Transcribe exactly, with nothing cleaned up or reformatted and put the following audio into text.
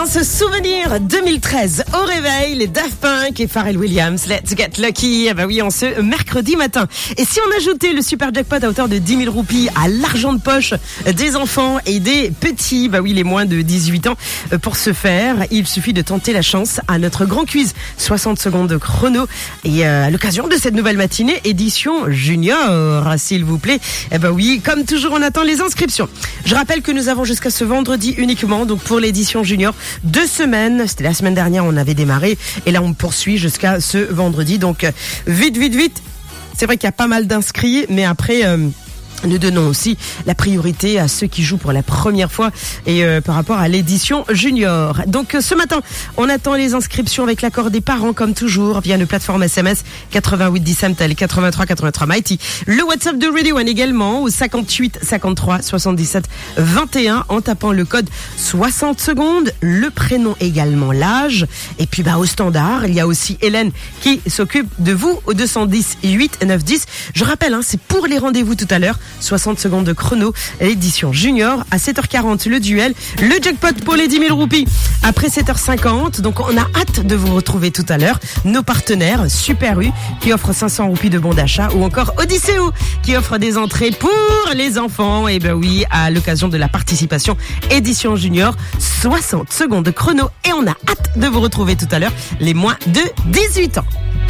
Ce souvenir deux mille treize au réveil, les Daft Punk et Pharrell Williams, Let's Get Lucky. Ah bah oui, en ce mercredi matin. Et si on ajoutait le super jackpot à hauteur de dix mille roupies à l'argent de poche des enfants et des petits, bah oui, les moins de dix-huit ans, pour ce faire, il suffit de tenter la chance à notre grand quiz soixante secondes de chrono. Et euh, à l'occasion de cette nouvelle matinée, édition junior, s'il vous plaît. Eh bah oui, comme toujours, on attend les inscriptions. Je rappelle que nous avons jusqu'à ce vendredi uniquement, donc pour l'édition junior. Deux semaines, c'était la semaine dernière, on avait démarré et là on poursuit jusqu'à ce vendredi. Donc vite, vite, vite. C'est vrai qu'il y a pas mal d'inscrits, mais après... Euh Nous donnons aussi la priorité à ceux qui jouent pour la première fois et euh, par rapport à l'édition junior. Donc euh, ce matin, on attend les inscriptions avec l'accord des parents comme toujours via nos plateformes S M S quatre-vingt-huit dix Samtel et quatre-vingt-trois quatre-vingt-trois Mighty. Le WhatsApp de Radio One également au cinquante-huit cinquante-trois soixante-dix-sept vingt et un en tapant le code soixante secondes, le prénom également, l'âge. Et puis bah au standard, il y a aussi Hélène qui s'occupe de vous au deux cent dix huit neuf dix. Je rappelle, hein, c'est pour les rendez-vous tout à l'heure. soixante secondes de chrono, l'édition junior à sept heures quarante, le duel, le jackpot pour les dix mille roupies après sept heures cinquante. Donc on a hâte de vous retrouver tout à l'heure. Nos partenaires Super U qui offre cinq cents roupies de bon d'achat ou encore Odysseo qui offre des entrées pour les enfants. Et ben oui, à l'occasion de la participation édition junior, soixante secondes de chrono et on a hâte de vous retrouver tout à l'heure, les moins de dix-huit ans.